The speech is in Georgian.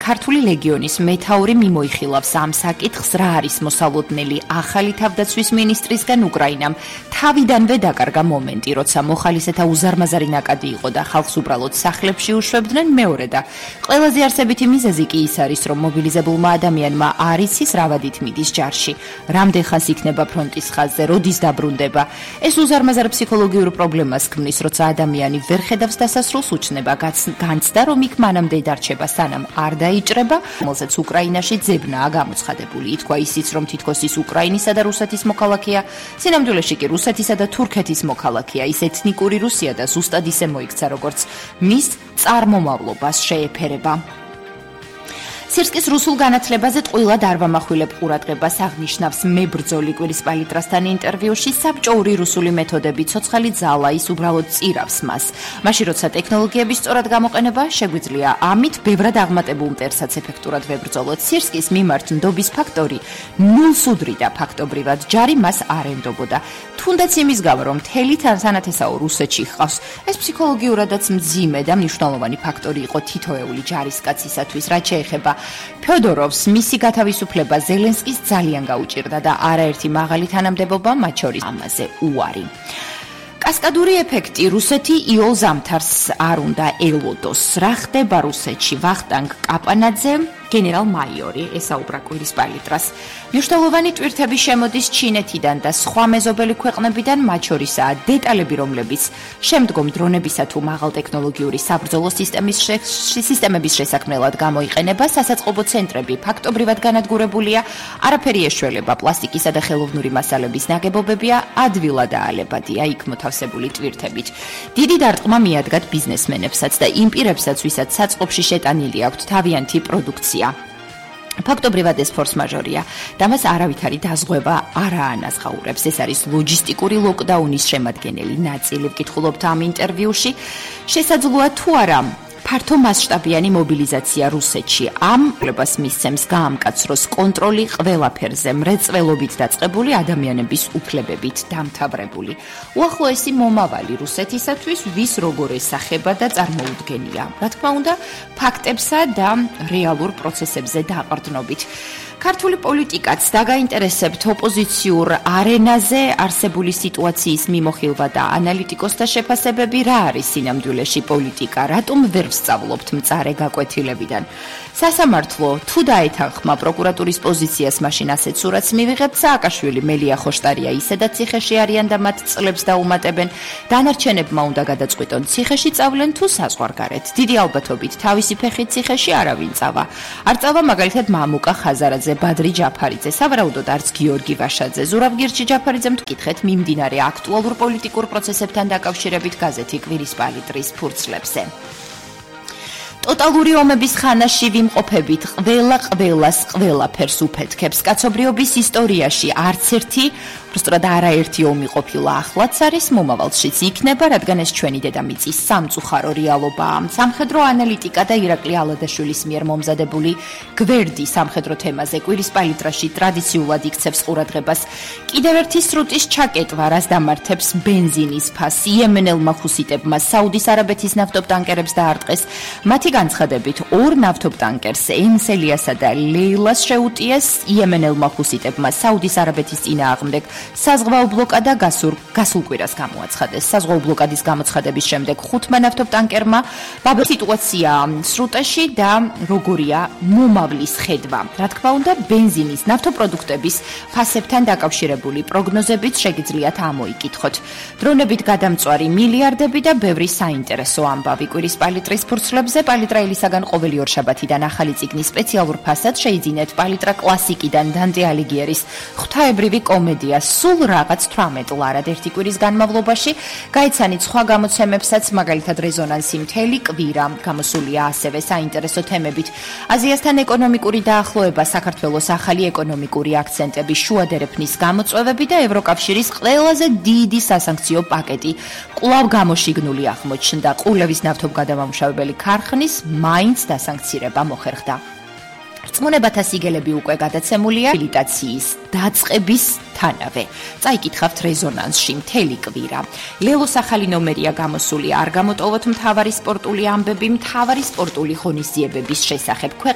ქართული ლეგიონის მეთაური მიმოიხილავს ამ საკითხს, რა არის მოსალოდნელი ახალი თავდაცვის მინისტრისგან უკრაინამ თავიდანვე დაკარგა მომენტი, როცა მოხალისეთა უზარმაზარი ნაკადი იყო და ხალხს უბრალოდ სახლებში უშვებდნენ. მეორე და ყველაზე არსებითი მიზეზი კი ის არის, რომ მობილიზებულმა ადამიანმა არ იცის რა ვადით მიდის ჯარში, რამდენ ხანს იქნება ფრონტის ხაზზე, როდის დაბრუნდება. ეს უზარმაზარ ფსიქოლოგიურ პრობლემას ქმნის, როცა ადამიანი ვერ ხედავს დასასრულს, უჩნდება განცდა, რომ იქ მანამდე დარჩება, სანამ არ დაიჭრება, რომელზეც უკრაინაში ძებნაა გამოცხადებული. ითქვა ისიც, რომ თითქოს ის უკრაინისა და რუსეთის მოქალაქეა, სინამდვილეში კი რუსეთისა და თურქეთის მოქალაქეა, ის ეთნიკური რუსია და ზუსტად ისე მოიქცა, როგორც მის წარმომავლობას შეეფერება. სირსკის რუსულ განათლებაზე ტყუილად არ ვამახვილებ ყურადღებას აღნიშნავს მებრძოლი კვირისპალიტრასთან ინტერვიუში. საბჭოური რუსული მეთოდები ცოცხალი ძალა, ის უბრალოდ წირავს მას. მაშინ როცა ტექნოლოგიების სწორად გამოყენება შეგვიძლია ამით ბევრად აღმატებულ მტერსაც ეფექტურად ვებრძოლოთ. სირსკის მიმართ ნდობის ფაქტორი ნულს უდრიდა, ფაქტობრივად ჯარი მას არ ენდობოდა. თუნდაც იმის გამო, რომ მთელი თანასანათესაო რუსეთში ჰყავს, ეს ფსიქოლოგიურადაც მძიმე და მნიშვნელოვანი ფაქტორი იყო თითოეული ჯარისკაცისათვის, რაც შეეხება ფიოდოროვს, მისი გათავისუფლება ზელენსკის ძალიან გაუჭირდა და არაერთი მაღალი თანამდებობა, მათ შორის ამაზე უარი. კასკადური ეფექტი. რუსეთი იოლ ზამთარს არ უნდა ელოდოს. რა ხდება რუსეთში? ვახტანგ კაპანაძე, გენერალ-მაიორი, ესაუბრა კვირისპალიტრას. მნიშვნელოვანი ტვირთები შემოდის ჩინეთიდან და სხვა მეზობელი ქვეყნებიდან, მათ შორისაა დეტალები, რომლებიც შემდგომ დრონებისა თუ მაღალტექნოლოგიური საბრძოლო სისტემების შესაქმნელად გამოიყენება. სასაწყობო ცენტრები ფაქტობრივად განადგურებულია, არაფერი ეშველება, პლასტიკისა და ხელოვნური მასალების ნაგებობებია ადვილადაალებადია იქ მოთავსებული ტვირთებით. დიდი დარტყმა მიადგათ ბიზნესმენებსაც და იმ პირებსაც, ვისაც საწყობში შეტანილი აქვთ თავიანთი პროდუქცია. ფაქტობრივად ეს ფორს-მაჟორია და მას არავითარი დაზღვევა არ აანაზღაურებს. ეს არის ლოჯისტიკური ლოკდაუნის შემადგენელი ნაწილი. ვკითხულობთ ამ ინტერვიუში, შესაძლოა თუ არა ფართო მასშტაბიანი მობილიზაცია რუსეთში. ამ პრობას მისცემს გაამკაცროს კონტროლი ყველაფერზე, მრეწველობით დაწყებული, ადამიანების უფლებებით დამთავრებული. უახლოესი მომავალი რუსეთისათვის ვის როგორ ესახება და წარმოუდგენია. რა თქმა უნდა, ფაქტებსა და რეალურ პროცესებზე დაყრდნობით. ქართული პოლიტიკაც დაგაინტერესებთ ოპოზიციურ არენაზე არსებული სიტუაციის მიმოხილვა და ანალიტიკოსთა შეფასებები. რა არის სინამდვილეში პოლიტიკა? რატომ ვერ ვსწავლობთ მწარე გაკვეთილებიდან? სასამართლო თუ დაეთანხმა პროკურატურის პოზიციას, მაშინ ასეთ სურათს მივიღებთ. სააკაშვილი, მელია ხოშტარია ისედაც ციხეში არიან და მათ წლებს დაუმატებენ. დანარჩენებმა უნდა გადაწყვიტონ, ციხეში წავლენ თუ საზღვარგარეთ. დიდი ალბათობით თავისი ფეხით ციხეში არავინ წავა. არ წავა მაგალითად მამუკა ხაზარაძე, ბადრი ჯაფარიძე, სავარაუდოდ არც გიორგი ვაშაძე. ზურავგირჩი ჯაფარიძემ თქვითხეთ მიმდინარე აქტუალურ პოლიტიკურ პროცესებთან დაკავშირებით გაზეთი კვირისპალიტრის ფურცლებზე. ტოტალური ომების ხანაში ვიმყოფებით, ყველას ყველაფერს უფეთქებს. კაცობრიობის ისტორიაში არც ერთი უბრალოდ არაერთი ომი ყოფილა, ახლაც არის, მომავალშიც იქნება, რადგან ეს ჩვენი დედამიწის სამწუხარო რეალობაა. სამხედრო ანალიტიკა და ირაკლი ალადაშვილის მიერ მომზადებული გვერდი სამხედრო თემაზე კვირისპალიტრაში ტრადიციულად იქცევს ყურადღებას. კიდევ ერთი სრუტის ჩაკეტვა, რაც დამართებს ბენზინის ფასს. იემენელმა ხუსიტებმა საუდის არაბეთის ნავთობტანკერებს დაარტყეს. მათი განცხადებით, ორ ნავთობტანკერს, ენსელიასა და ლეილას შეუტიეს იემენელმა ხუსიტებმა საუდის არაბეთის წინააღმდეგ. საზღვაო ბლოკადა გასულ კვირას გამოაცხადეს. საზღვაო ბლოკადის გამოცხადების შემდეგ 5 ნავთობტანკერმა სიტუაცია სრუტეში და როგორია მომავლის ხედვა. რა თქმა უნდა, ბენზინის, ნავთობპროდუქტების ფასებთან დაკავშირებული პროგნოზებით შეგიძლიათ ამოიკითხოთ. დრონებით გადამწვარი მილიარდები და ბევრი საინტერესო ამბავი კვირისპალიტრის ფურცლებზე. პალიტრაელისაგან ყოველი ორშაბათიდან ახალი წიგნის სპეციალურ ფასად შეიძინეთ პალიტრა კლასიკიდან დანტე ალიგიერის ღვთაებრივი კომედია სულ რაღაც 18 ლარად ერთი კვირის განმავლობაში. გაიცანით სხვა გამოცემებსაც, მაგალითად რეზონანსი მთელი კვირა გამოსულია ასევე საინტერესო თემებით. აზიასთან ეკონომიკური დაახლოება, საქართველოს ახალი ეკონომიკური აქცენტები, შუადერეფნის გამოწვევები და ევროკავშირის ყველაზე დიდი სასანქციო პაკეტი კვლავ გამოშიგნული აღმოჩნდა. ყურლევის ნავთობგადამამუშავებელი ქარხნის მაინც დასანქცირება მოხერხდა. რწმუნებათა სიგელები უკვე გადაცემულია abilitacიის დაწყების თანავე. წაიკითხავთ რეზონანსში მთელი კვირა. ლელოს ახალი ნომერია გამოსული, არ გამოტოვოთ მთავარი სპორტული ამბები, მთავარი სპორტული ღონისძიებების შესახებ.